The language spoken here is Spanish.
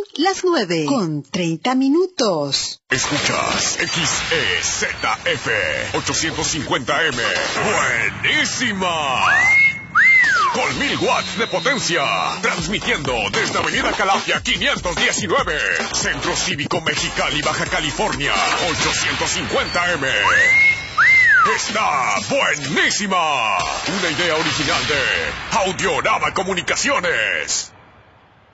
las 9:30. Escuchas XEZF 850M. ¡Buenísima! Con 1000 watts de potencia. Transmitiendo desde Avenida Calafia 519. Centro Cívico Mexicali, Baja California. 850M. ¡Está buenísima! Una idea original de Audiorama Comunicaciones.